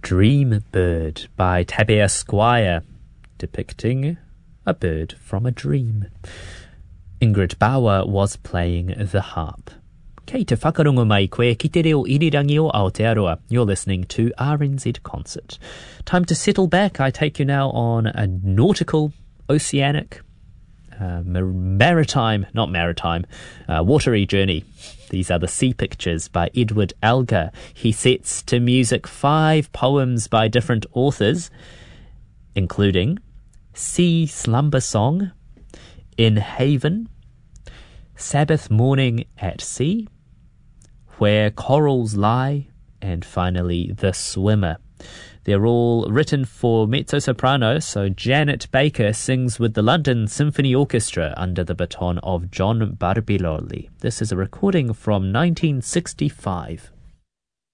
Dream Bird by Tabea Squire, depicting a bird from a dream. Ingrid Bauer was playing the harp. Kei te whakarongo mai koe ki te reo irirangi o Aotearoa. You're listening to RNZ Concert. Time to settle back. I take you now on a nautical, oceanic, watery journey. These are the Sea Pictures by Edward Elgar. He sets to music 5 poems by different authors, including Sea Slumber Song, In Haven, Sabbath Morning at Sea, Where Corals Lie, and finally The Swimmer. They're all written for mezzo-soprano, so Janet Baker sings with the London Symphony Orchestra under the baton of John Barbiloli. This is a recording from 1965.